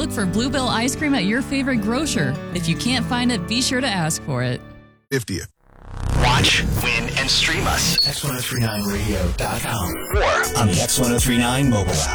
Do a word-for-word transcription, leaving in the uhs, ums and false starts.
look for Bluebell ice cream at your favorite grocer. If you can't find it, be sure to ask for it. fiftieth. Watch, win, and stream us. X ten thirty-nine radio dot com or on the X ten thirty-nine mobile app.